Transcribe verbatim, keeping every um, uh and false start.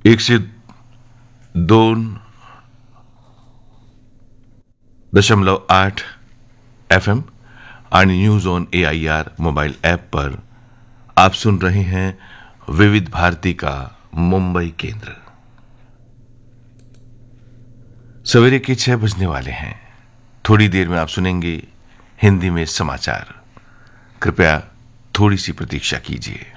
एकशे दोन दशमलव आठ एफ एम आणि news on A I R mobile app पर आप सुन रहे हैं विविध भारती का मुंबई केंद्र। सवेरे के छह बजने वाले हैं। थोड़ी देर में आप सुनेंगे हिंदी में समाचार। कृपया थोड़ी सी प्रतीक्षा कीजिए।